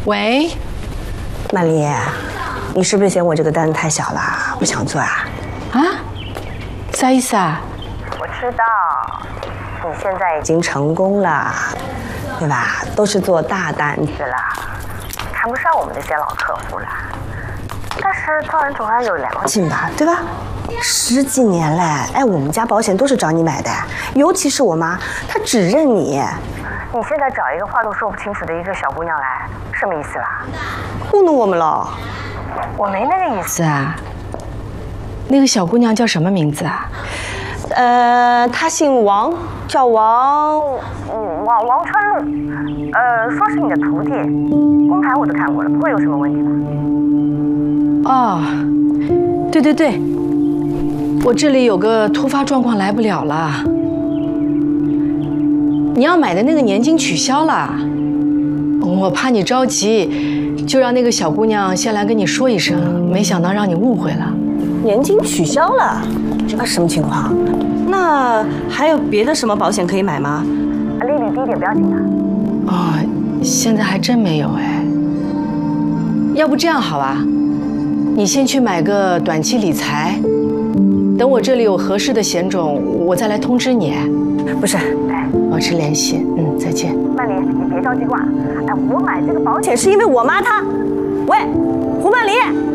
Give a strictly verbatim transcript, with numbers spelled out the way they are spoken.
喂， 曼丽，你是不是嫌我这个单子太小了，不想做啊？ 啊？啥意思啊？ 我知道，你现在已经成功了，对吧？都是做大单子了，看不上我们这些老客户了。但是做人总要有良心吧，对吧？十几年嘞，哎，我们家保险都是找你买的，尤其是我妈，她只认你。你现在找一个话都说不清楚的一个小姑娘来，什么意思啦？糊弄我们了？我没那个意思啊。那个小姑娘叫什么名字啊？ 呃，她姓王，叫王王王川路，呃，说是你的徒弟，工牌我都看过了，不会有什么问题吧？ 哦，对对对，我这里有个突发状况来不了了。你要买的那个年金取消了，我怕你着急，就让那个小姑娘先来跟你说一声，没想到让你误会了。 年金取消了，这什么情况？那还有别的什么保险可以买吗？利率低一点不要紧的。 哦，现在还真没有哎。要不这样好吧，你先去买个短期理财，等我这里有合适的险种，我再来通知你。 不是，哎， 保持联系，嗯，再见。 曼丽，你别着急挂。哎，我买这个保险是因为我妈她。喂，胡曼丽。